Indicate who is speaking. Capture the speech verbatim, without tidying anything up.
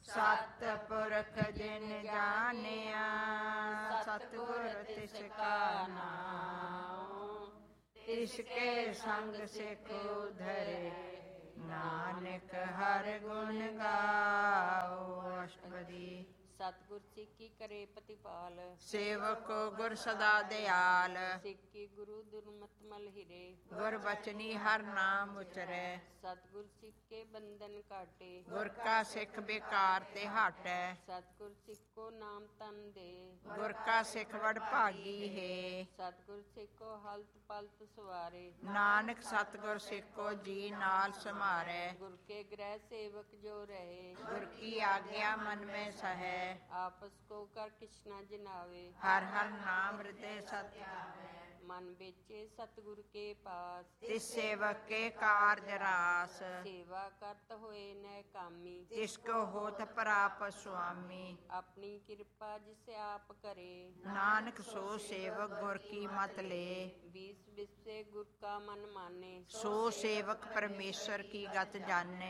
Speaker 1: ਸਤ ਪੁਰਖ ਜਿਨ ਜਾਣਿਆ, ਸਤਿਗੁਰ ਤਿਸ ਕਾ ਨਾਮ। ਤਿਸ ਕੇ ਸੰਗ ਸਿਖ ਉਧਰੇ, ਨਾਨਕ ਹਰਿ ਗੁਣ ਗਾਓ। ਅਸ਼ਟਪਦੀ।
Speaker 2: ਸਤਿਗੁਰ ਸਿੱਖੀ ਕਰੇ ਪ੍ਰਤਿਪਾਲ,
Speaker 1: ਸੇਵਕ ਗੁਰ ਸਦਾ ਦਿਆਲ।
Speaker 2: ਸਿੱਖੀ ਗੁਰੂ ਦੁਰਮਤਿ ਮਲ ਹਿਰੇ,
Speaker 1: ਗੁਰ ਬਚਨੀ ਹਰਿ ਨਾਮ ਉਚਰੈ।
Speaker 2: ਸਤਿਗੁਰ ਸਿੱਖੇ ਬੰਧਨ ਕਾਟੇ,
Speaker 1: ਗੁਰ ਕਾ ਸਿੱਖ ਬੇਕਾਰ ਤੇ ਹਟੈ।
Speaker 2: ਸਤਿਗੁਰ ਸਿੱਖੋ ਨਾਮ ਤਨ ਦੇ,
Speaker 1: ਗੁਰ ਕਾ ਸਿੱਖ ਵਡ ਭਾਗੀ ਹੈ।
Speaker 2: ਸਤਿਗੁਰ ਸਿੱਖੋ ਹਲਤ ਪਲਤ ਸਵਾਰੇ,
Speaker 1: ਨਾਨਕ ਸਤਿਗੁਰ ਸਿੱਖੋ ਜੀ ਨਾਲ ਸਮਾਰੈ।
Speaker 2: ਗੁਰ ਕੇ ਗ੍ਰਹਿ ਸੇਵਕ ਜੋ ਰਹੇ,
Speaker 1: ਗੁਰ ਕੀ ਆਗਿਆ ਮਨ ਮੈਂ ਸਹੈ।
Speaker 2: ਆਪਸ ਕੋ ਕਰ ਕਿਛ ਨਾ ਜਿਨਾਵੇ,
Speaker 1: ਹਰਿ ਹਰਿ ਨਾਮ ਹਿਰਦੈ ਸਤਿ ਧਿਆਵੈ।
Speaker 2: ਮਨ ਵੇਚੇ ਸਤਿਗੁਰ ਕੇ ਪਾਸ,
Speaker 1: ਤਿਸ ਸੇਵਕ ਕੇ ਕਾਰਜ ਰਾਸ।
Speaker 2: ਸੇਵਾ ਕਰਤ ਹੋਏ ਨੈ ਕਾਮੀ,
Speaker 1: ਤਿਸ ਕੋ ਹੋਤ ਪ੍ਰਾਪ ਸੁਆਮੀ।
Speaker 2: ਆਪਣੀ ਕਿਰਪਾ ਜਿਸ ਆਪ ਕਰੇ,
Speaker 1: ਨਾਨਕ ਸੋ ਸੇਵਕ ਗੁਰ ਕੀ ਮਤ ਲੇ।
Speaker 2: ਵੀਸ ਵਿਸਵੇ ਗੁਰ ਕਾ ਮਨ ਮਾਨੇ,
Speaker 1: ਸੋ ਸੇਵਕ ਪਰਮੇਸ਼ਰ ਕੀ ਗਤ ਜਾਣੈ।